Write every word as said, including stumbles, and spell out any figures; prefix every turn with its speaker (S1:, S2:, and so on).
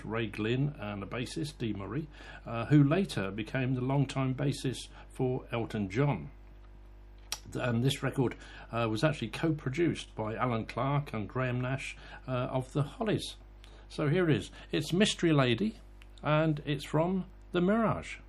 S1: Ray Glynn and a bassist, Dee Murray, uh, who later became the longtime bassist for Elton John. And this record uh, was actually co-produced by Alan Clark and Graham Nash uh, of the Hollies. So here it is. It's Mystery Lady, and it's from The Mirage.